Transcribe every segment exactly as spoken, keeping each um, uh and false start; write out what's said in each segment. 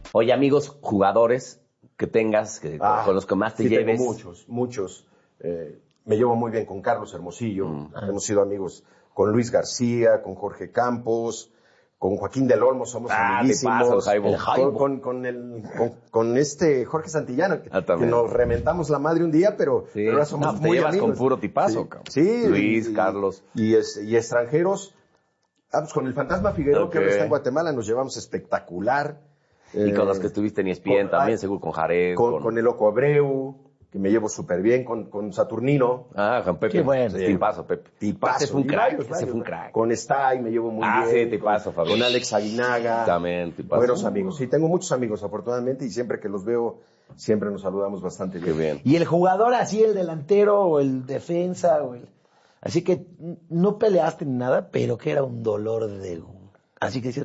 Oye, amigos, jugadores que tengas, que, Ah, con los que más te sí, lleves. Tengo muchos, muchos. Eh, me llevo muy bien con Carlos Hermosillo. Mm. Hemos sido amigos con Luis García, con Jorge Campos, con Joaquín del Olmo, somos Ah, amiguísimos. te pasa, el Jaibo. El Jaibo. Con, con, con, el, con, con este Jorge Santillana, que, Ah, que también. nos reventamos la madre un día, pero, Sí. pero ahora somos No, te muy llevas amigos. con puro tipazo, Sí, cabrón. sí, Luis, y, Carlos. Y, es, y extranjeros. Ah, pues con el Fantasma Figueroa, Ok. que ahora está en Guatemala, nos llevamos espectacular. Y con Eh, los que estuviste en E S P N con- también, ah, seguro, con Jared. Con, con el Loco Abreu, que me llevo súper bien, con, con Saturnino. Ah, con Pepe. Qué bueno. Sí. Tipazo, Pepe. Tipazo. Ese fue un Y crack, varios, ese varios, fue un ¿no? crack. Con Stay me llevo muy Ah, bien. sí, tipazo, con, Fabián. con Alex Aguinaga. También, tipazo. Buenos amigos. Sí, tengo muchos amigos, afortunadamente, y siempre que los veo, siempre nos saludamos bastante Qué bien. bien. Y el jugador así, el delantero o el defensa, o el... así que no peleaste ni nada, pero que era un dolor de... Así que decías,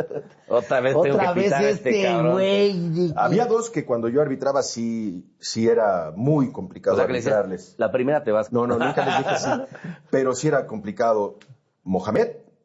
Otra vez tengo otra que vez pitar a este cabrón. güey. Había dos que cuando yo arbitraba sí, sí era muy complicado O sea, que le decías, arbitrarles. la primera te vas. No, no, nunca les dije sí. Pero sí era complicado. Mohamed.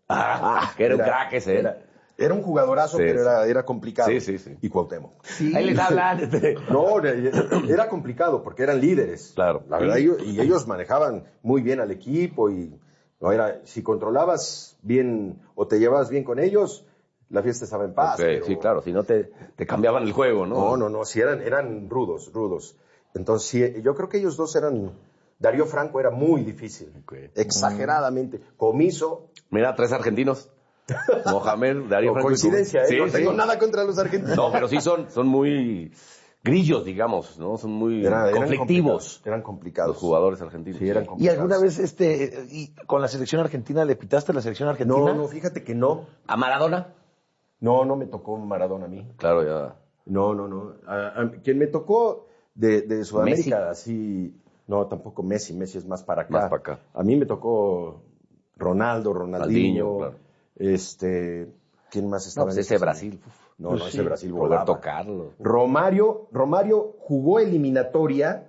Ah, que era un crack ese, ¿eh? Era, era un jugadorazo, Sí, pero sí. era, era complicado. Sí, sí, sí. Y Cuauhtémoc. Ahí les hablan. este. No, era complicado porque eran líderes. Claro. La verdad, ellos- y ellos manejaban muy bien al equipo y no era, si controlabas bien o te llevabas bien con ellos, la fiesta estaba en paz. Ok, pero- sí, claro, si no te, te cambiaban el juego, ¿no? No, no, no, sí eran, eran rudos, rudos. Entonces, sí, yo creo que ellos dos eran, Darío Franco era muy difícil, Ok. exageradamente. Comiso, Mira, tres argentinos. Mohamed, Darío o Franco y coincidencia, ¿eh? Sí, no sí. tengo nada contra los argentinos. No, pero sí son, son muy grillos, digamos, ¿no? Son muy Era- eran conflictivos. complicados, Eran complicados. Los jugadores argentinos. Sí, eran ¿Y complicados. alguna vez este y con la selección argentina le pitaste la selección argentina? No, no, fíjate que no. ¿A Maradona? No, no me tocó Maradona a mí. Claro, ya. No, no, no. A, a- quien me tocó de, de Sudamérica, así, no, tampoco Messi. Messi es más para acá. Más para acá. A mí me tocó Ronaldo, Ronaldinho. Ronaldinho, claro. Este, ¿quién más estaba No, pues en ese ese- Brasil. uf. No, Pues no, sí. ese Brasil volaba. Roberto Carlos. Romario, Romario jugó eliminatoria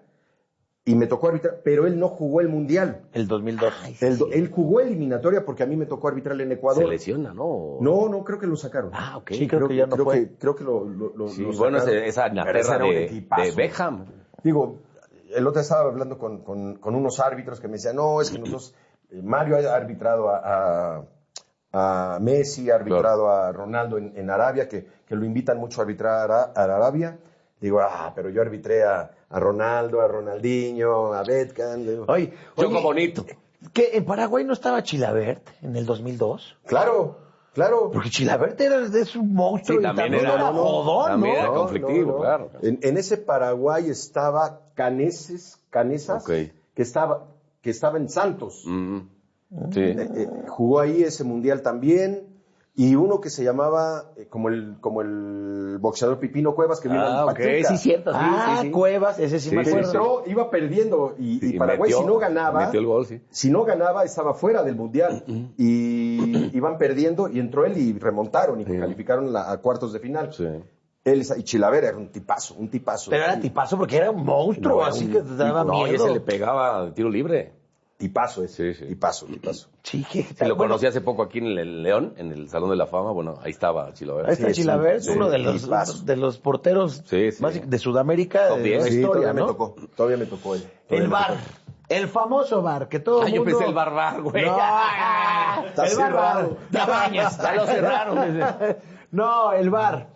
y me tocó arbitrar, pero él no jugó el mundial. El dos mil dos. Él, él jugó eliminatoria porque a mí me tocó arbitrar en Ecuador. Se lesiona, ¿no? No, no, creo que lo sacaron. Ah, ok. Sí, creo que ya no creo fue. Que, creo que lo, lo, lo- Sí, lo bueno, sacaron. ese- esa Pero ese Inglaterra era un de, equipazo. de Beckham. Digo, el otro día estaba hablando con, con, con unos árbitros que me decían, no, es que nosotros, eh, Mario ha arbitrado a, a, a Messi, ha arbitrado a Ronaldo en, en Arabia, que, que lo invitan mucho a arbitrar a, a Arabia. Digo, ah, pero yo arbitré a, a Ronaldo, a Ronaldinho, a Beckham. Digo, Oye, Choco oye, bonito. ¿que en Paraguay no estaba Chilabert en el dos mil dos? claro, claro. Porque Chilabert era es un monstruo Sí, y también también era- era, no, no, jodón, también ¿no? era conflictivo, claro. En, en ese Paraguay estaba Caneses, Canesas, Ok. que estaba, que estaba en Santos. Mm. Sí. Eh, eh, jugó ahí ese mundial también. Y uno que se llamaba, eh, como el como el boxeador Pipino Cuevas, que vino Ah, al ok, Pachuca. sí, cierto, sí, Ah, sí, sí. Cuevas, ese sí, Sí, me Que sí, acuerdo. entró, iba perdiendo. Y, y Y Paraguay, metió- si no ganaba, metió el gol, sí. si no ganaba, estaba fuera del mundial. Y iban perdiendo, y entró él y remontaron, y Sí. calificaron la- a cuartos de final. Sí. Él, y Chilavera era un tipazo, un tipazo. Pero era tipazo porque era un monstruo, No, era así un que te daba No, y miedo. ese le pegaba de tiro libre. Tipazo ese. Sí, sí. Tipazo, tipazo. Sí, que Sí, lo bueno, conocí hace poco aquí en el León, en el Salón de la Fama. Bueno, ahí estaba Chilo. Ahí está Sí, Chilabert, sí, uno sí, de los tipazo. de los porteros Sí, sí. más de Sudamérica Top de diez. la Sí, historia, todavía ¿no? me tocó. Todavía me tocó él. Todavía El me bar, tocó. el famoso bar que todo Ah, el yo mundo... pensé el barbar, güey. No, Está el bar, cerrado. bar. Ya bañes, ya lo cerraron. No, el bar.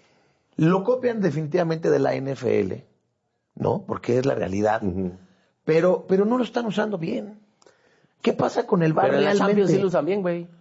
Lo copian definitivamente de la N F L, ¿no? Porque es la realidad. Ujú. Pero, pero no lo están usando bien. ¿Qué pasa con el bar Pero en la realmente? Champions sí lo usan bien, güey.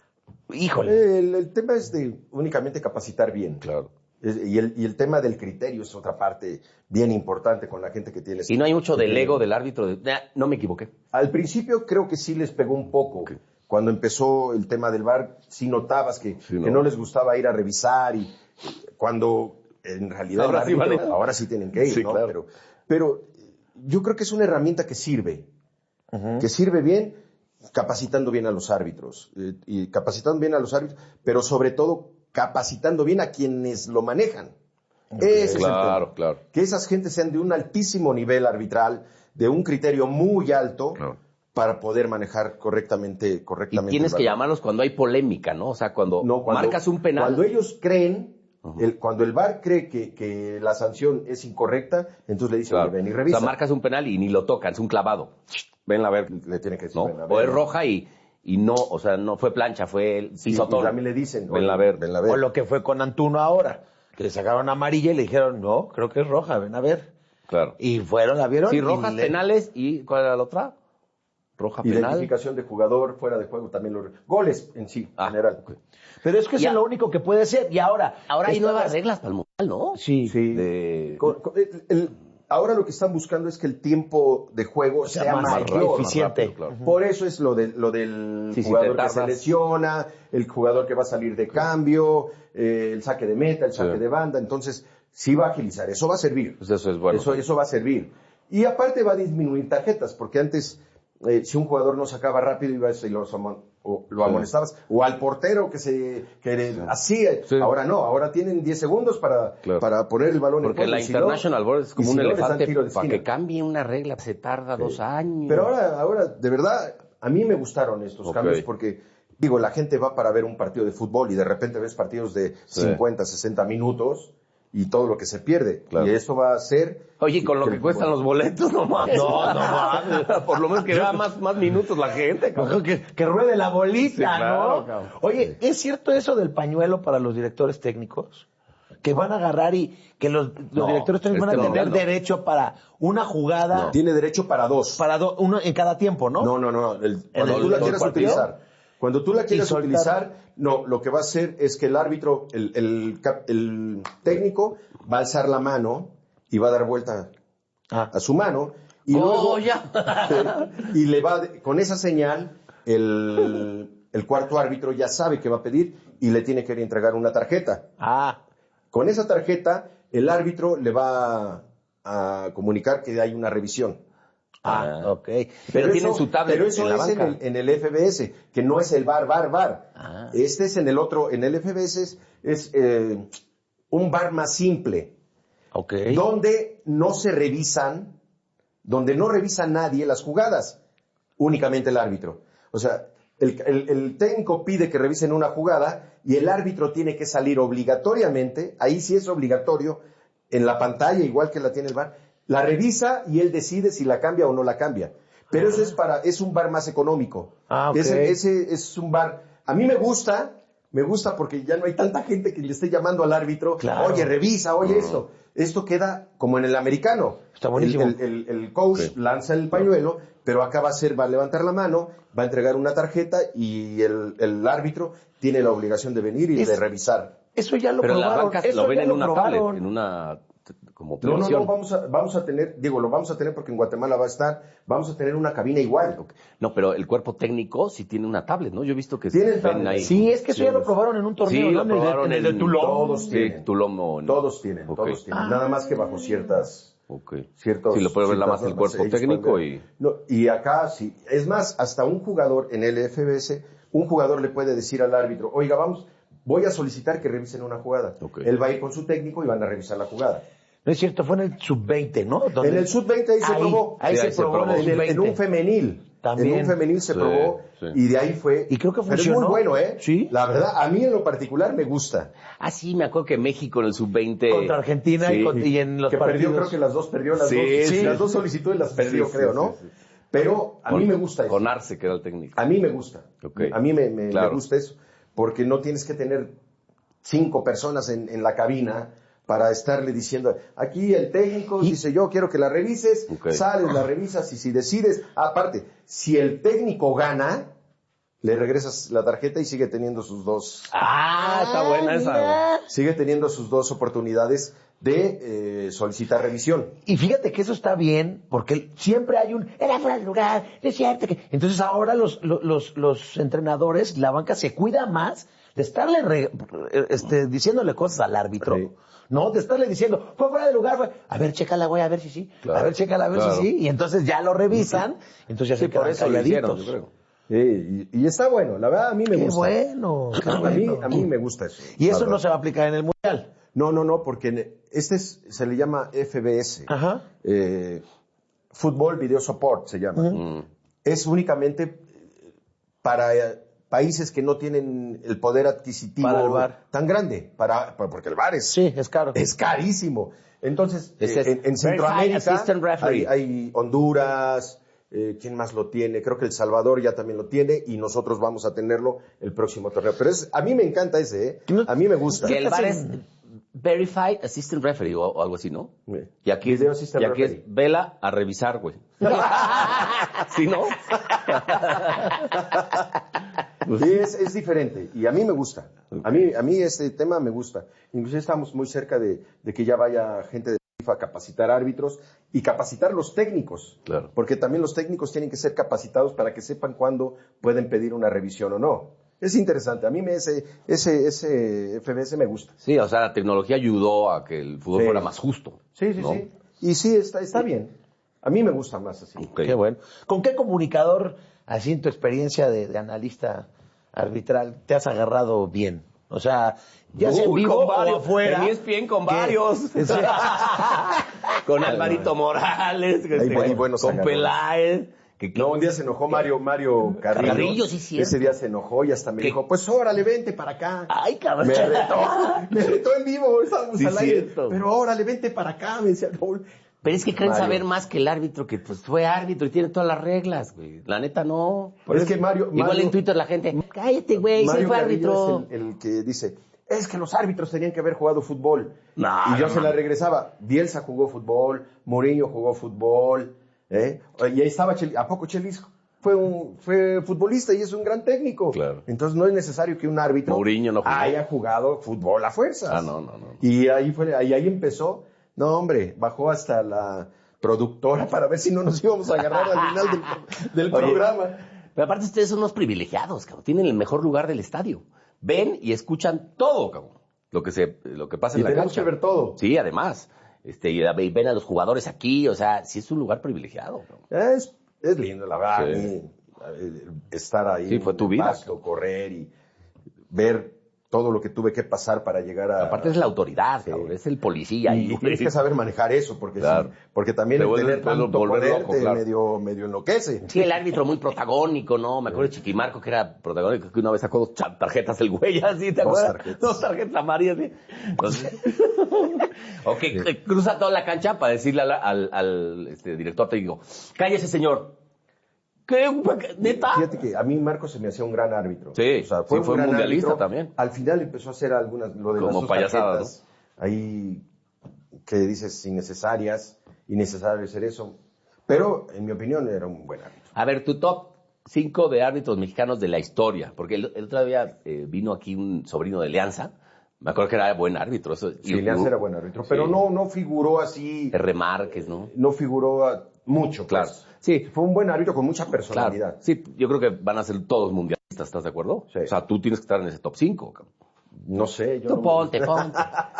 Híjole. El, el tema es de únicamente capacitar bien. Claro. Es- Y el, y el tema del criterio es otra parte bien importante con la gente que tiene. Y no hay mucho del ego del árbitro. De, "Nah, no me equivoqué. Al principio creo que sí les pegó un poco. Ok. Cuando empezó el tema del V A R, sí notabas que, Sí, ¿no? que no les gustaba ir a revisar y cuando en realidad Ahora el sí árbitro- van a- ahora sí tienen que ir, Sí, ¿no? claro. Pero, pero yo creo que es una herramienta que sirve, que sirve bien capacitando bien a los árbitros eh, y capacitando bien a los árbitros, pero sobre todo capacitando bien a quienes lo manejan. Ese es el Claro, tema. claro. Que esas gentes sean de un altísimo nivel arbitral, de un criterio muy alto, Claro. para poder manejar correctamente, Y correctamente. tienes el que balón. llamarlos cuando hay polémica, ¿no? O sea, cuando, No, cuando- marcas un penal. Cuando ellos creen Uh-huh. El, cuando el V A R cree que, que la sanción es incorrecta, entonces le dice, claro. ven y revisa. O sea, marcas un penal y ni lo tocan, es un clavado. Ven a ver. Le tiene que decir, ¿no? ven a ver. O es roja y, y no, o sea, no fue plancha, fue el pisotón. Sí, y también le dicen, ven a ver. ven a ver. O lo que fue con Antuna ahora, que le sacaron amarilla y le dijeron, no, creo que es roja, ven a ver. Claro. Y fueron, la vieron. Sí, rojas, le... penales y ¿cuál era la otra? Roja, penal. Identificación de jugador, fuera de juego, también los goles en sí, Ah, en general. Okay. Pero es que eso ya. es lo único que puede ser. Y ahora... Ahora hay estas... nuevas reglas para el Mundial, ¿no? Sí. Sí. De... Con, con, el, el, ahora lo que están buscando es que el tiempo de juego o sea, sea más mayor. eficiente. Más rápido, claro. Por eso es lo, de, lo del Sí, jugador si te que se tardas. lesiona, el jugador que va a salir de cambio, eh, el saque de meta, el saque Sí. de banda. Entonces, sí va a agilizar. Eso va a servir. Pues eso es bueno. Eso, eso va a servir. Y aparte va a disminuir tarjetas, porque antes, eh, si un jugador no sacaba rápido, ibas y lo, o, lo Sí. amonestabas. O al portero que se que Sí. hacía. Sí. Ahora no, ahora tienen diez segundos para, Claro. para poner el balón Porque en juego. la y si no- International Board es y como si un no, les dan elefante. tiro de Para esquina. que cambie una regla se tarda dos años. Pero ahora, ahora, de verdad, a mí me gustaron estos Ok. cambios porque, digo, la gente va para ver un partido de fútbol y de repente ves partidos de Sí. cincuenta, sesenta minutos y todo lo que se pierde. Claro. Y eso va a ser... Oye, con lo que el cuestan fútbol. los boletos, no mames. No, no mames. Por lo menos que vea más, más minutos la gente, cabrón. Que, que ruede la bolita, Sí, claro, ¿no? cabrón. Oye, ¿es cierto eso del pañuelo para los directores técnicos? Que van a agarrar y que los, los No, directores técnicos este van a tener no, no. derecho para una jugada, Tiene derecho para dos. para do- uno en cada tiempo, ¿no? No, no, no. el- cuando el- tú la el quieras partido? utilizar. Cuando tú la quieras soltar. utilizar, no, lo que va a hacer es que el árbitro, el, el, cap- el técnico, va a alzar la mano y va a dar vuelta Ah. a su mano. Y Oh, luego, ya. y le va, de- con esa señal, el, el cuarto árbitro ya sabe que va a pedir y le tiene que entregar una tarjeta. Ah, Con esa tarjeta, el árbitro le va a, a comunicar que hay una revisión. ah, Ah. ok. Pero tienen eso- su tablet Pero eso en la es en banca. el, en el F B S, que no es el V A R, V A R, V A R. Ah. Este es en el otro, en el F B S es, es, eh, un V A R más simple, Ok. donde no se revisan, donde no revisa nadie las jugadas, únicamente el árbitro. O sea, el, el- el técnico pide que revisen una jugada y el árbitro tiene que salir obligatoriamente, ahí sí es obligatorio, en la pantalla, igual que la tiene el V A R, la revisa y él decide si la cambia o no la cambia. Pero eso es para, es un V A R más económico. Ah, ok. Ese, ese es un V A R. A mí me gusta, me gusta porque ya no hay tanta gente que le esté llamando al árbitro, Claro. oye, revisa, oye esto. Esto queda como en el americano. Está buenísimo. El, el- el- el coach Sí. lanza el pañuelo, pero acá va a ser, va a levantar la mano, va a entregar una tarjeta y el, el árbitro tiene la obligación de venir y Es- de revisar. Eso ya lo Pero en la probaron. banca eso lo ven ya en una tablet, probaron. en una t- como No, no, televisión. no, vamos a, vamos a tener, digo, lo vamos a tener porque en Guatemala va a estar, vamos a tener una cabina igual. No, pero el cuerpo técnico sí tiene una tablet, ¿no? Yo he visto que Tienen ven tablet. ahí. Sí, es que eso Sí, ya lo los- probaron en un torneo, Sí, ¿no? lo En el de- probaron en el de en Tulón. todos Sí, tienen. Tulón o en- Todos tienen, Ok. todos tienen. Ah. Nada más que bajo ciertas... Ok. Ciertos, Sí, lo puede ver nada más ciertas el normas, cuerpo ellos técnico pueden ver. y... No, y acá sí. Es más, hasta un jugador en el F B S, un jugador le puede decir al árbitro, oiga, vamos, voy a solicitar que revisen una jugada. Ok. Él va a ir con su técnico y van a revisar la jugada. No es cierto, fue en el sub veinte, ¿no? Donde- En el sub veinte ahí se Ahí, probó. ahí Sí, se ahí se probó probó. en el En, el- en sub veinte. un femenil. También. En un femenil se Sí, probó sí. y de ahí fue. Y creo que Pero es funcionó. muy bueno, ¿eh? Sí. La verdad, a mí en lo particular me gusta. Ah, sí, me acuerdo que México en el sub veinte... Contra Argentina y, con- y en los que partidos. perdió, creo que las dos perdió, las, Sí, dos, sí. las dos solicitudes las perdió, Sí, sí, creo, sí, ¿no? sí, sí. Pero a Con- mí me gusta eso. Con Arce, que era el técnico. A mí me gusta. Ok. A mí me, me- Claro. me gusta eso. Porque no tienes que tener cinco personas en, en la cabina para estarle diciendo, aquí el técnico dice, yo quiero que la revises, Ok. sales, la revisas y si decides, aparte, si el técnico gana, le regresas la tarjeta y sigue teniendo sus dos, Ah, está buena esa. güey. sigue teniendo sus dos oportunidades de eh, solicitar revisión. Y fíjate que eso está bien, porque siempre hay un, era fuera de lugar, no es cierto que... Entonces ahora los, los, los, los entrenadores, la banca se cuida más de estarle re- este, diciéndole cosas al árbitro, Sí. ¿no? De estarle diciendo, fue fuera de lugar, fue, a ver, chécala, güey, a ver si sí, Claro, a ver, chécala, a ver claro. si sí, y entonces ya lo revisan, entonces ya Sí, se por quedan eso lo hicieron, calladitos. yo creo. Sí, y, y está bueno, la verdad a mí me Qué gusta. bueno, qué A mí, bueno. a mí me gusta eso. Y la eso no verdad. se va a aplicar en el Mundial. No, no, no, porque en- este es- se le llama F B S. Ajá. Eh, Fútbol Video Support se llama. Mm. Es únicamente para eh, países que no tienen el poder adquisitivo Para el bar. tan grande, para, para- porque el bar es, Sí, es caro. es carísimo. Entonces, Ese eh, es en, en Verified Centroamérica Assistant Referee. hay, hay Honduras, eh, ¿quién más lo tiene? Creo que El Salvador ya también lo tiene y nosotros vamos a tenerlo el próximo torneo. Pero es, a mí me encanta ese, ¿eh? A mí me gusta. Que el bar es Verified Assistant Referee o, o algo así, ¿no? Sí. Y aquí, es, Video Assistant y aquí es Referee. vela a revisar, güey. ¿Sí, no? Sí, es, es diferente y a mí me gusta. A mí, a mí este tema me gusta. Inclusive estamos muy cerca de, de que ya vaya gente de FIFA a capacitar árbitros y capacitar los técnicos. Claro. Porque también los técnicos tienen que ser capacitados para que sepan cuándo pueden pedir una revisión o no. Es interesante. A mí me, ese, ese, ese F B S me gusta. Sí, o sea, la tecnología ayudó a que el fútbol Sí. fuera más justo. Sí, sí, ¿no? sí. Y sí, está, está bien. A mí me gusta más así. Ok. Qué bueno. ¿Con qué comunicador, así en tu experiencia de, de analista arbitral, te has agarrado bien? O sea, ya sea en Uy, vivo con o varios. afuera. En E S P N con ¿Qué? varios. Sí. Con Alvarito Morales, Hay este, bu- buenos con agarrones. Peláez. Que, No, un día se enojó Mario, Mario Carrillo. Carrillo, sí, cierto. Ese día se enojó y hasta me ¿Qué? dijo, pues órale, vente para acá. Ay, cabrón. Me retó, me retó en vivo, estábamos Sí, al aire. cierto. Pero órale, vente para acá, me decía Raúl. Pero es que creen Mario. saber más que el árbitro, que pues fue árbitro y tiene todas las reglas, güey. La neta no. Es que Mario, Igual Mario- en Twitter la gente, cállate, güey, sí Mario fue Carrillo árbitro. es el, el que dice, es que los árbitros tenían que haber jugado fútbol. No, y yo no, se la no. regresaba. Bielsa jugó fútbol, Mourinho jugó fútbol, ¿eh? Y ahí estaba Chel- ¿a poco Chelis fue un fue futbolista y es un gran técnico? Claro. Entonces no es necesario que un árbitro Mourinho no jugó. haya jugado fútbol a fuerzas. Ah, no, no, no. Y ahí fue, ahí, ahí empezó. No, hombre, bajó hasta la productora para ver si no nos íbamos a agarrar al final del, del Oye, programa. Pero aparte ustedes son unos privilegiados, cabrón. Tienen el mejor lugar del estadio. Ven y escuchan todo, cabrón. Lo que se, lo que pasa Y en la tenemos cancha. que ver todo. Sí, además. Este, y y ven a los jugadores aquí, o sea, sí es un lugar privilegiado, cabrón. Es, es lindo, la verdad, Sí. a mí, eh, estar ahí. Sí, fue tu en el vida, pasto, correr y ver todo lo que tuve que pasar para llegar a... Aparte es la autoridad, Sí. cabrón. Es el policía. Y, y tienes que saber manejar eso, porque, Claro. sí, porque también Te el vuelve- tener te vuelve- tanto volver poder loco, te claro. medio, medio enloquece. Sí, el árbitro muy protagónico, ¿no? Me acuerdo de Chiquimarco, que era protagónico, que una vez sacó dos cha- tarjetas el güey, así, ¿te Dos acuerdas? tarjetas. Dos tarjetas amarillas, sí. Entonces, o que que cruza toda la cancha para decirle al, al, al, este, director técnico, cállese, señor. ¿Qué? ¿Neta? Fíjate que a mí Marcos se me hacía un gran árbitro. Sí, o sea, sí, fue, un fue gran mundialista árbitro. también. Al final empezó a hacer algunas, lo de Como las dos payasadas, tarjetas, ahí que dices innecesarias, innecesario hacer eso. Pero, en mi opinión, era un buen árbitro. A ver, tu top cinco de árbitros mexicanos de la historia. Porque el, el otro día eh, vino aquí un sobrino de Leanza. Me acuerdo que era buen árbitro. Eso, Sí, Leanza era buen árbitro, pero Sí. no, no figuró así, R. Márquez, ¿no? no figuró a- mucho. Claro. Pues. Sí. Fue un buen árbitro con mucha Claro. personalidad. Sí, yo creo que van a ser todos mundialistas, ¿estás de acuerdo? Sí. O sea, tú tienes que estar en ese top cinco. cabrón. No sé, yo Tú no- ponte, ponte.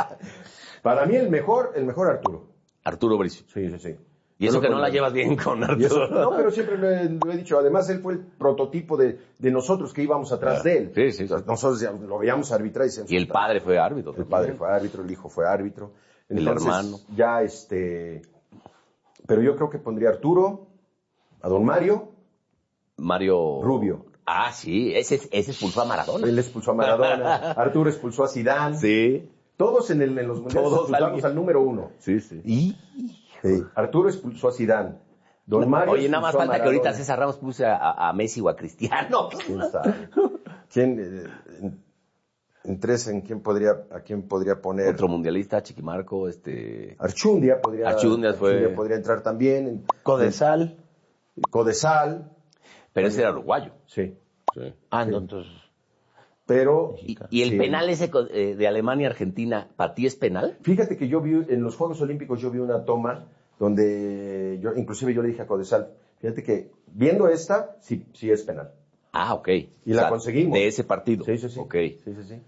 Para mí el mejor, el mejor Arturo. Arturo Bricio. Sí, sí, sí. Y eso Yo lo que no la pondría. llevas bien con Y eso- Arturo. no, pero siempre lo he, lo he dicho. Además, él fue el prototipo de, de nosotros que íbamos atrás Claro. de él. Sí, sí, sí. O sea, nosotros ya lo veíamos arbitrar y decíamos, Y el padre fue árbitro. El padre fue árbitro, el hijo fue árbitro. El Entonces, hermano. Ya este. Pero yo creo que pondría a Arturo, a don Mario, Mario... Rubio. Ah, sí, ese, ese expulsó a Maradona. Él expulsó a Maradona, Arturo expulsó a Zidane. Sí. Todos en, el, en los mundiales Todos expulsamos alguien. al número uno. Sí, sí. Y Sí. Arturo expulsó a Zidane. Don Mario Oye, nada más expulsó a falta que ahorita Maradona. César Ramos puse a, a- a Messi o a Cristiano. ¿Quién sabe? ¿Quién, eh, en, en tres, ¿en quién podría, a quién podría poner? Otro mundialista, Chiquimarco, este... Archundia podría, Archundia fue- podría entrar también. En, Codesal. Codesal. Pero ese era uruguayo. Sí. Sí. Ah, no, entonces. Pero. Y, y el sí. penal ese co- eh, de Alemania-Argentina, ¿para ti es penal? Fíjate que yo vi, en los Juegos Olímpicos yo vi una toma donde yo, inclusive yo le dije a Codesal, fíjate que viendo esta, sí, sí es penal. Ah, ok. Y la conseguimos. De ese partido. Sí, sí, sí. Ok. Sí, sí, sí.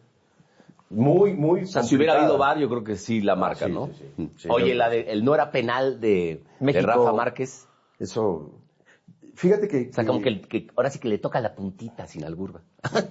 Muy, muy O sea, si hubiera complicada. habido VAR, yo creo que sí la marca, sí, ¿no? sí, sí. Sí, Oye, yo- la de, el no era penal de, de México. Rafa Márquez. Eso. Fíjate que. O sea, como que, el- que ahora sí que le toca la puntita sin albur.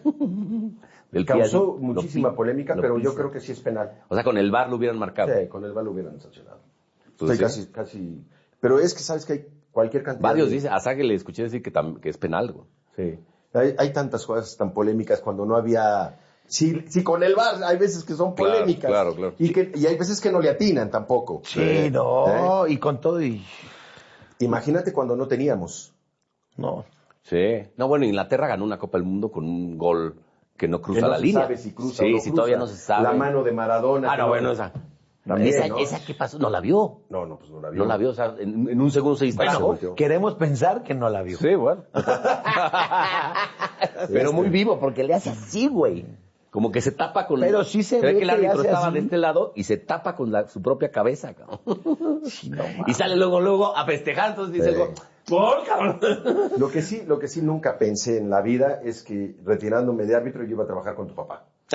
Del pie causó así, muchísima lo pi- polémica, lo pero yo pisa. creo que sí es penal. O sea, con el VAR lo hubieran marcado. Sí, con el VAR lo hubieran sancionado. ¿Tú Estoy decías? casi, casi. Pero es que sabes que hay cualquier cantidad. Varios de- dicen, a Sague le escuché decir que, tam- que es penal, güey. Sí. Hay, hay tantas cosas tan polémicas cuando no había... Sí, sí, con el V A R hay veces que son Claro, polémicas. claro, claro. Y, que, y hay veces que no le atinan tampoco. Sí, ¿Eh? no, y con todo y... Imagínate cuando no teníamos. No. Sí. No, bueno, Inglaterra ganó una Copa del Mundo con un gol que no cruza Que no la se línea. sabe si cruza sí, o no sí, cruza. todavía no se sabe. La mano de Maradona. Ah, no, bueno, esa. También, esa, ¿no? esa, ¿qué pasó? ¿No la vio? No, no, pues no la vio. No la vio, o sea, en, en un segundo se distrajo. volteó. Queremos pensar que no la vio. Sí, bueno. Pero muy vivo, porque le hace así, güey. Como que se tapa con... Pero sí se ve ve que el que le árbitro hace estaba así. de este lado y se tapa con la- su propia cabeza, cabrón. Sí, no, Y sale luego, luego a festejar, entonces dice, Sí. el gol, ¡gol, cabrón! Lo que sí, lo que sí nunca pensé en la vida es que retirándome de árbitro yo iba a trabajar con tu papá. Te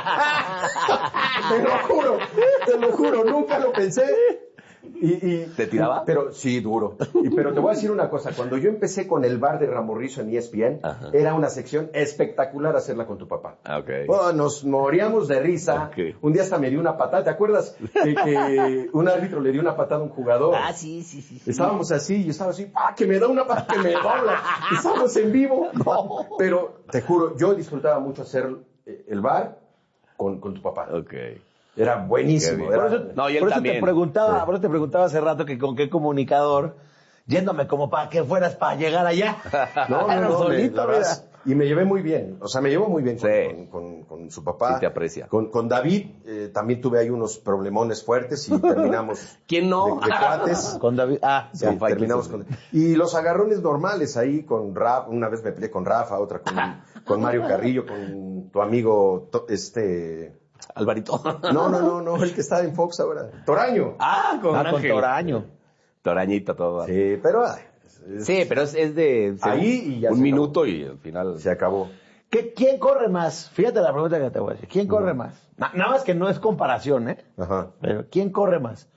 lo juro, te lo juro, nunca lo pensé. Y, y- ¿Te tiraba? Pero sí, duro. Y, pero te voy a decir una cosa, cuando yo empecé con el bar de Ramorrizo en E S P N, Ajá. era una sección espectacular hacerla con tu papá. Ah, ok. Oh, nos moríamos de risa. Ok. Un día hasta me dio una patada, ¿te acuerdas? Que, que un árbitro le dio una patada a un jugador. Ah, sí, sí, sí. sí. Estábamos así, y estaba así, ¡ah, que me da una patada, que me dobla! Estamos en vivo. Pero, te juro, yo disfrutaba mucho hacer eh, el bar con, con tu papá. Ok. Era buenísimo. Qué bien. Era- Por eso, No, y él por eso también. te preguntaba, por eso te preguntaba hace rato que con qué comunicador, yéndome como para que fueras para llegar allá. No, no, Era no, me- solito, la verdad, mira. y me llevé muy bien, o sea, me llevo muy bien con, Sí. con- con- con su papá. Sí te aprecia. Con, con David eh, también tuve ahí unos problemones fuertes y terminamos ¿Quién no? de, de cuates. Con David. Ah, Sí, Con Fai, terminamos que con... Y los agarrones normales ahí con Rafa, una vez me peleé con Rafa, otra con, con Mario Carrillo, con tu amigo, to- este... Alvarito. No, no, no, no, el que está en Fox ahora. Toraño. Ah, con, ah, con Ángel. Toraño. Torañito, todo. Sí, Sí, pero ay, es- pero es, es de... Ahí y ya Un se minuto y al final... se acabó. ¿Qué, ¿Quién corre más? Fíjate la pregunta que te voy a decir. ¿Quién corre más? Na- nada más que no es comparación, ¿eh? Ajá. Pero ¿quién corre más?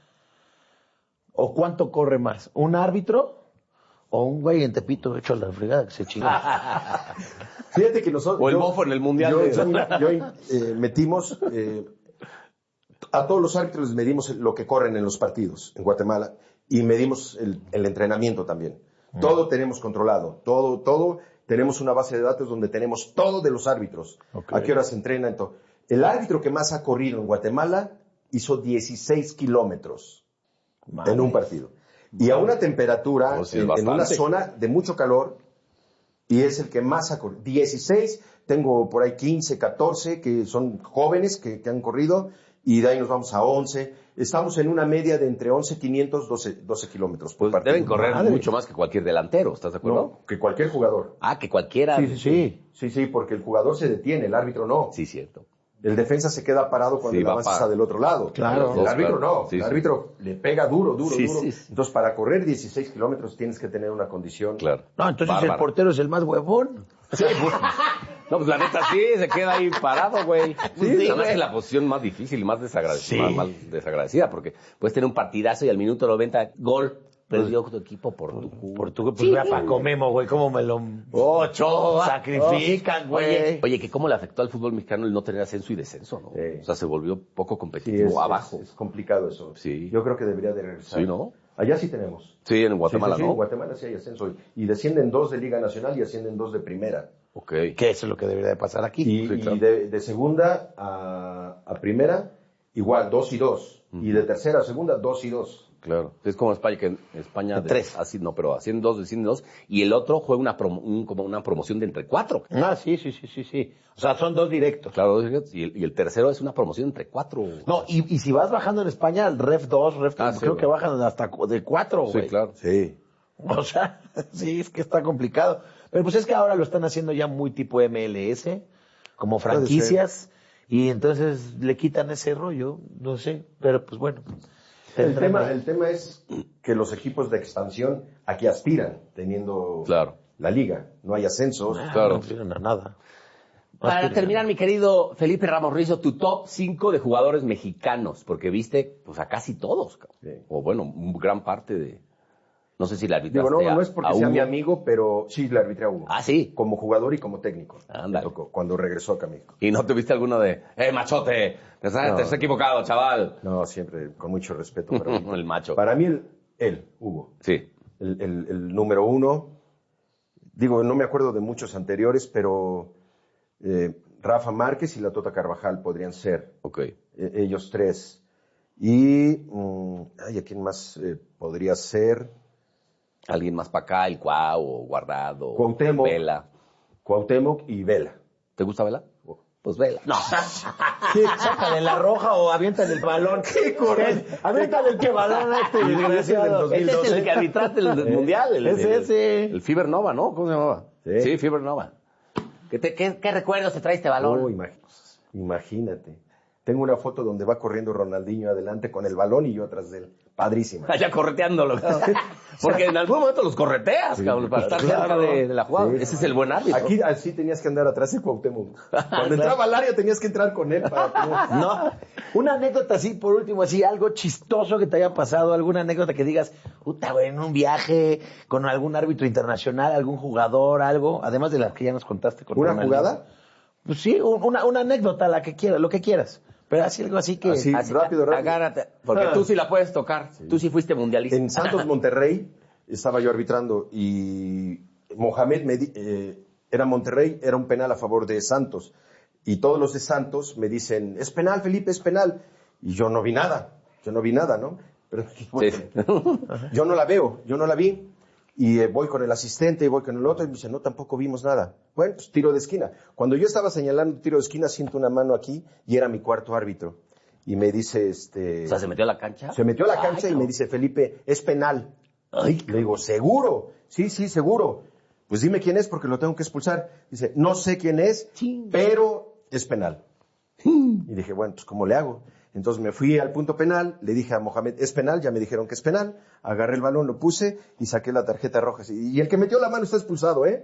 ¿O cuánto corre más? ¿Un árbitro o un güey en Tepito hecho a la fregada que se chinga? Fíjate que nosotros... O el yo- bofo en el Mundial Yo, de- yo, yo, eh, metimos... eh, a todos los árbitros les medimos lo que corren en los partidos en Guatemala y medimos el, el entrenamiento también. Todo tenemos controlado, todo, todo. Tenemos una base de datos donde tenemos todo de los árbitros. Ok. A qué hora se entrenan. todo. El árbitro que más ha corrido en Guatemala hizo dieciséis kilómetros Madre. en un partido. Y a una temperatura, Oh, sí, es en, en una bastante. zona de mucho calor, y es el que más ha corrido. dieciséis, tengo por ahí quince, catorce, que son jóvenes que, que han corrido, y de ahí nos vamos a once. Estamos en una media de entre once, quinientos, doce, doce kilómetros por Pues partido. deben correr Madre. mucho más que cualquier delantero, ¿estás de acuerdo? No, que cualquier jugador. Ah, que cualquiera. Sí, sí, sí. Sí, sí, porque el jugador se detiene, el árbitro no. Sí, cierto. El defensa se queda parado cuando Sí, el va avance para- está del otro lado. Claro. El árbitro Claro. no. Sí, el sí. árbitro le pega duro, duro, Sí, duro. sí, sí. Entonces, para correr dieciséis kilómetros tienes que tener una condición. Claro. No, entonces el Bárbara. portero es el más huevón. Sí, pues, no, pues la neta sí, se queda ahí parado, güey. Sí, nada más güey. que la posición más difícil y más desagradecida, Sí. más, más desagradecida, porque puedes tener un partidazo y al minuto noventa, gol, perdió tu equipo por tu culpa. Por tu, pues Sí, vea Paco Memo, güey, cómo me lo Ocho. sacrifican, güey. Oye, oye, que cómo le afectó al fútbol mexicano el no tener ascenso y descenso, ¿no? Sí. O sea, se volvió poco Sí, competitivo es, abajo. es- es complicado eso. Sí. Yo creo que debería de regresar. Sí, ¿no? Allá sí tenemos. Sí, en Guatemala, Sí, sí, sí, ¿no? en Guatemala sí hay ascenso. Y descienden dos de Liga Nacional y ascienden dos de Primera. Ok. Que eso es lo que debería de pasar aquí. Y, Sí, y claro. de, de segunda a, a primera, igual, dos y dos. Y de tercera a segunda, dos y dos. Claro. Es como España, que en España De tres. Así, no, pero ascienden dos, descienden dos. Y el otro juega una promo- un- como una promoción de entre cuatro. Ah, sí, sí, sí, sí, sí. O sea, son dos directos. Claro, y el, y el tercero es una promoción entre cuatro. No, y, y si vas bajando en España, el Ref dos, Ref Ah, sí, creo güey. que bajan hasta cu- de cuatro, Sí, güey. claro. Sí. O sea, sí, es que está complicado. Pero pues es que ahora lo están haciendo ya muy tipo M L S, como franquicias, y entonces le quitan ese rollo, no sé, pero pues bueno. El tendrán tema, ahí. el tema es que los equipos de expansión aquí aspiran, teniendo Claro. la liga. No hay ascensos. Ah, claro. No aspiran a nada. No Para aspiran. terminar, mi querido Felipe Ramos Rizo, tu top cinco de jugadores mexicanos, porque viste pues a casi todos, cabrón. Sí. O bueno, un gran parte de... No sé si la arbitraste Digo, no, a- no es porque a sea Hugo. mi amigo, pero sí le arbitré a Hugo. Ah, sí. Como jugador y como técnico. Ándale. Me tocó, cuando regresó acá a México. ¿Y no tuviste alguno de, eh, machote, te estás, No, te estás no. equivocado, chaval? No, siempre con mucho respeto. Para mí. El macho. Para mí, él, él, Hugo. Sí. El, el- el número uno digo, no me acuerdo de muchos anteriores, pero eh, Rafa Márquez y la Tota Carvajal podrían ser. Ok. Eh, ellos tres. Y, um, ay, ¿a quién más eh, podría ser? Alguien más para acá, el Cuau, o Guardado, Cuauhtémoc. Vela. Cuauhtémoc y Vela. ¿Te gusta Vela? Pues Vela. No. Sí, sácale la roja o aviéntale el balón. ¡Qué correcto! Aviéntale el que balón a este desgraciado. Ese es el que arbitraste el mundial. El, Es el, ese. El Fever Nova, ¿no? ¿Cómo se llamaba? Sí. Sí, Fever Nova. ¿Qué, te, qué, ¿Qué recuerdos te trae este balón? Oh, imag- imagínate. Tengo una foto donde va corriendo Ronaldinho adelante con el balón y yo atrás de él. Padrísima. Allá correteándolo. Porque en algún momento los correteas, Sí, cabrón, para estar claro. cerca de, de la jugada. Sí. Ese es el buen árbitro. Aquí así tenías que andar atrás de Cuauhtémoc. Cuando entraba al área tenías que entrar con él para que... No, una anécdota así, por último, así, algo chistoso que te haya pasado, alguna anécdota que digas, puta, güey, en un viaje con algún árbitro internacional, algún jugador, algo, además de las que ya nos contaste. Con ¿Una Ronaldinho. jugada? Pues sí, un- una, una anécdota, la que quieras, lo que quieras. Pero así algo así que... Así, Así, rápido, rápido. Agárrate, porque Ah. tú sí la puedes tocar. Tú sí fuiste mundialista. En Santos Monterrey estaba yo arbitrando y Mohamed me di- eh, era Monterrey, era un penal a favor de Santos. Y todos los de Santos me dicen, es penal, Felipe, es penal. Y yo no vi nada, yo no vi nada, ¿no? Pero bueno, Sí. yo no la veo, yo no la vi. Y eh, voy con el asistente y voy con el otro y me dice, no, tampoco vimos nada. Bueno, pues tiro de esquina. Cuando yo estaba señalando tiro de esquina, siento una mano aquí y era mi cuarto árbitro. Y me dice, este... O sea, ¿se metió a la cancha? Se metió a la Ay, cancha y cabrón. me dice, Felipe, es penal. Ay, Le digo, ¿seguro? Sí, sí, seguro. Pues dime quién es porque lo tengo que expulsar. Dice, no sé quién es, pero es penal. Y dije, bueno, pues ¿cómo le hago? Entonces me fui al punto penal, le dije a Mohamed, es penal, ya me dijeron que es penal, agarré el balón, lo puse y saqué la tarjeta roja. Y el que metió la mano está expulsado, ¿eh?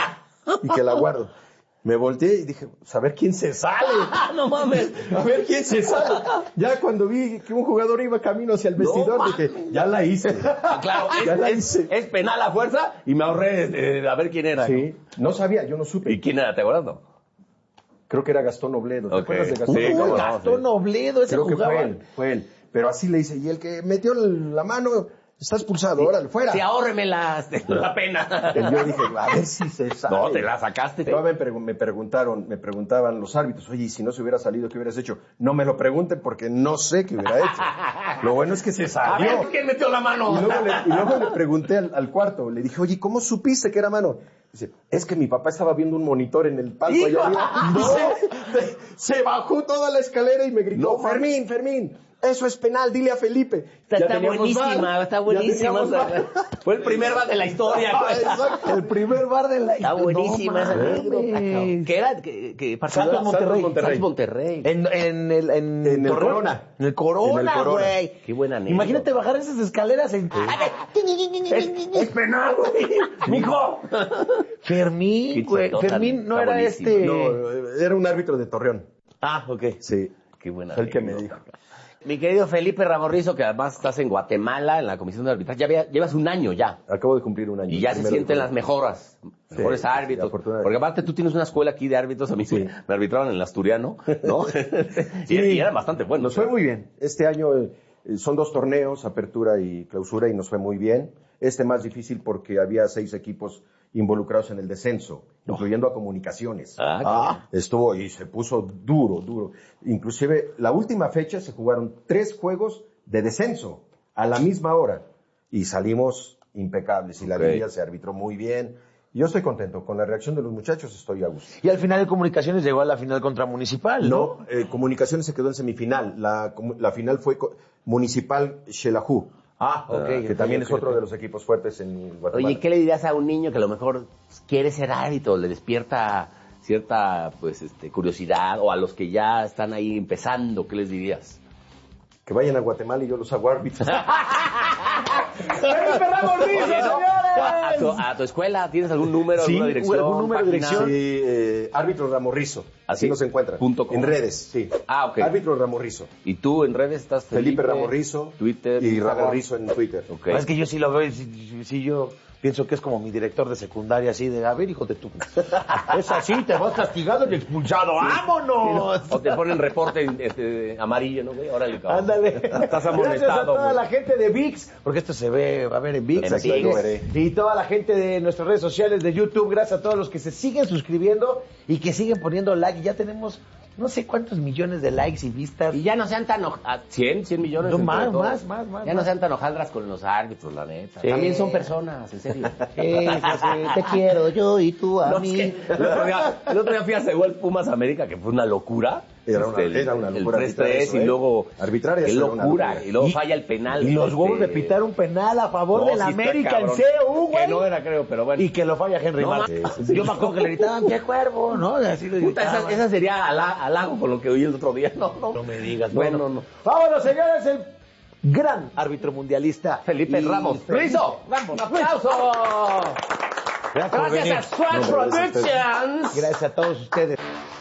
Y que la guardo. Me volteé y dije, pues, a ver quién se sale. no mames. A ver quién se sale. Ya cuando vi que un jugador iba camino hacia el vestidor, No dije, ya la hice. Claro, Ya la es, hice. es, es penal a fuerza y me ahorré eh, a ver quién era. Sí, no sabía, yo no ¿Y supe. quién era? ¿Te acuerdas? No? Creo que era Gastón Obledo. ¿Te Ok. acuerdas de Gastón Sí, Obledo? cómo no. Gastón Obledo, ese Creo que jugaba. fue él, fue él. Pero así le hice, y el que metió la mano está expulsado, órale, fuera. Sí, ahórreme la, la pena. Y yo dije, a ver si se sale. No, te la sacaste. Todavía me, pregun- me preguntaron, me preguntaban los árbitros, oye, y si no se hubiera salido, ¿qué hubieras hecho? No me lo pregunten porque no sé qué hubiera hecho. Lo bueno es que se A salió. ver, ¿quién metió la mano? Y luego, le, y luego le pregunté al, al cuarto, le dije, oye, ¿cómo supiste que era mano? Dice, es que mi papá estaba viendo un monitor en el palco allá arriba. Y se, se bajó toda la escalera y me gritó, No, Fermín, Fermín, eso es penal, dile a Felipe. Está, Ya está teníamos buenísima, VAR, está ya buenísima. teníamos VAR. Fue el primer bar de la historia. Ah, exacto. El primer bar de la... Está buenísima esa No anécdota, mames. cabrón. ¿Qué era? ¿Qué, qué partido Santos era? Monterrey. Santos Monterrey. En, en el, en, En el Torreón. Corona. En el Corona, En el Corona. güey. Qué buena anécdota. Imagínate bajar esas escaleras en... Es, es penal, güey. Mijo. Fermín, Pinche güey. tota, Fermín no está era buenísimo. este... No, era un árbitro de Torreón. Ah, ok. Sí. Qué buena Fue el que me anécdota. dijo. Mi querido Felipe Ramorrizo, que además estás en Guatemala, en la Comisión de Arbitraje, ya había- llevas un año ya. Acabo de cumplir un año. Y ya se Primero de sienten julio. las mejoras, mejores sí, árbitros. afortunadamente. Porque aparte tú tienes una escuela aquí de árbitros, a mí Sí. me arbitraban en el asturiano, ¿no? y, y eran bastante buenos. Nos fue muy bien. Este año eh, son dos torneos, apertura y clausura, y nos fue muy bien. Este más difícil porque había seis equipos involucrados en el descenso, incluyendo a Comunicaciones. Ah, Ah, estuvo y se puso duro, duro. Inclusive la última fecha se jugaron tres juegos de descenso a la misma hora y salimos impecables y la Ok. liga se arbitró muy bien. Yo estoy contento con la reacción de los muchachos, estoy a gusto. Y al final de Comunicaciones llegó a la final contra Municipal, ¿no? No, eh, Comunicaciones se quedó en semifinal. La, comu- la final fue co- Municipal Xelajú, Ah, ok. que ok, también ok, es otro ok. de los equipos fuertes en Guatemala. Oye, ¿qué le dirías a un niño que a lo mejor quiere ser árbitro, le despierta cierta pues este curiosidad, o a los que ya están ahí empezando, qué les dirías? Que vayan a Guatemala y yo los hago árbitros. ¡Felipe Ramorrizo, Oye, ¿no? a, tu, señores! a tu escuela tienes algún número, Sí, alguna dirección, algún número, página? dirección. Sí, eh, árbitro Ramorrizo. Así ¿Así? nos encuentran. Punto com. En redes, sí. Ah, ok. Árbitro Ramorrizo. Y tú en redes estás Felipe, Ramorrizo. Twitter, Y Instagram. Ramorrizo en Twitter. Ok. Es que yo sí lo veo, sí, sí, sí, yo pienso que es como mi director de secundaria, así de, a ver, hijo de tu... Es así, te vas castigado y expulsado, ¡vámonos! O te ponen reporte este, amarillo, ¿no, güey? Órale, cabrón. Ándale. Estás Gracias a amonestado, toda güey. la gente de ViX, porque esto se ve, va a ver en ViX. En así ViX. que- Lo veré. y toda la gente de nuestras redes sociales, de YouTube, gracias a todos los que se siguen suscribiendo y que siguen poniendo like. Y ya tenemos no sé cuántos millones de likes y vistas. Y ya no sean tan... hoj- ah, cien, cien millones. No, entre más, todos. más, más, más, Ya no más. sean tan hojaldras con los árbitros, la neta. Sí. También son personas, en serio. Sí, José, te quiero yo y tú a No, mí. es que el, otro día, el otro día fui a Seúl Pumas América, que fue una locura. Era una- el, era una el locura tres arbitrar tres eso, y ¿eh? luego... Arbitrar Qué eso era una locura. locura. Y luego Y- falla el penal. Y los este, huevos de pitar un penal a favor no, del sí está América en cabrón. C U, güey. Que no era, creo, pero bueno. Y que lo falla Henry No, Martin. ma- Yo me acuerdo que le gritaban, ¡qué cuervo! ¿No? Así le Puta, gritaban. esa, esa sería hala- halago con lo que oí el otro día. No, no. No me digas. No, Bueno, no, no. vámonos, señores, el gran árbitro mundialista. Felipe Y Ramos. Felipe- ¡Lo hizo! ¡Un aplauso! Gracias por Gracias venir. a Swag No, gracias a ustedes. Productions. Gracias a todos ustedes.